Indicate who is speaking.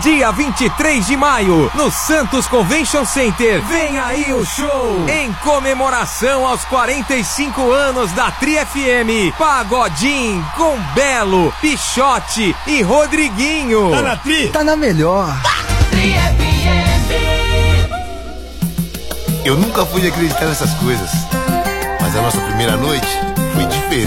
Speaker 1: dia 23 de maio, no Santos Convention Center. Vem aí o show! Em comemoração aos 45 anos da Tri FM, Pagodinho com Belo, Pichote e Rodriguinho.
Speaker 2: Tá na Tri?
Speaker 3: Tá na melhor.
Speaker 4: Tri FM.
Speaker 2: Eu nunca fui acreditar nessas coisas, mas a nossa primeira noite foi diferente.